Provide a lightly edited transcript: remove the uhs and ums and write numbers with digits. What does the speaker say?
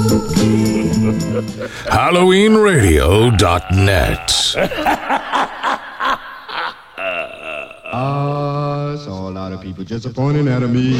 HalloweenRadio.net. I saw a lot of people just pointing at me.